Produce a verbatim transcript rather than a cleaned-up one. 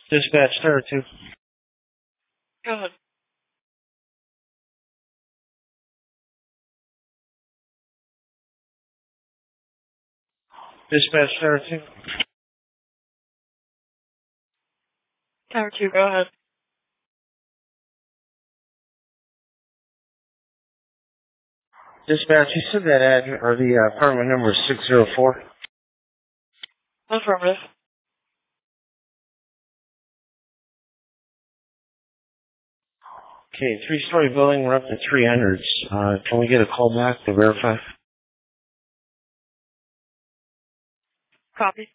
Dispatch Tower two. Go ahead. Dispatch Tower two. Tower two, go ahead. Dispatch, you said that address, or the uh, apartment number is six oh four? Affirmative. Okay, three-story building, we're up to three hundreds. Uh, can we get a call back to verify? Copy.